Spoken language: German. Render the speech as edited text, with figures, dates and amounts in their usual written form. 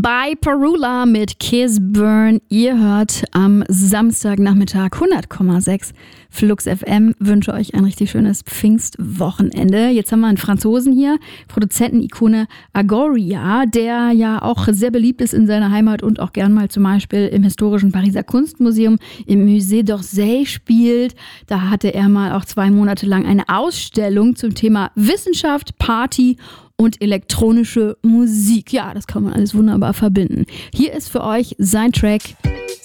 Parula mit Kiss Burn. Ihr hört am Samstagnachmittag 100,6 Flux FM. Wünsche euch ein richtig schönes Pfingstwochenende. Jetzt haben wir einen Franzosen hier, Produzentenikone Agoria, der ja auch sehr beliebt ist in seiner Heimat und auch gern mal zum Beispiel im historischen Pariser Kunstmuseum im Musée d'Orsay spielt. Da hatte er mal auch 2 Monate lang eine Ausstellung zum Thema Wissenschaft, Party und elektronische Musik. Ja, das kann man alles wunderbar verbinden. Hier ist für euch sein Track